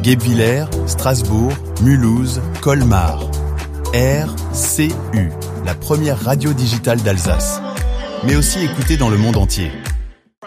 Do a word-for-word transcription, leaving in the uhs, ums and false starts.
Guebwiller, Strasbourg, Mulhouse, Colmar. R C U, la première radio digitale d'Alsace. Mais aussi écoutée dans le monde entier.